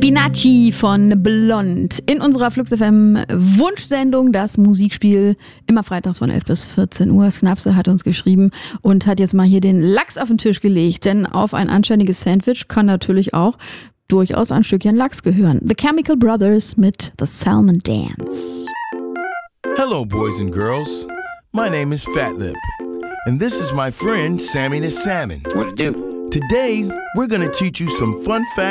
Spinacci von Blond in unserer Flux FM Wunschsendung, das Musikspiel, immer freitags von 11 bis 14 Uhr. Snapse hat uns geschrieben und hat jetzt mal hier den Lachs auf den Tisch gelegt, denn auf ein anständiges Sandwich kann natürlich auch durchaus ein Stückchen Lachs gehören. The Chemical Brothers mit The Salmon Dance. Hello, boys and girls. My name is Fat Lip, and this is my friend Sammy the Salmon. What it do? Today, we're gonna teach you some fun facts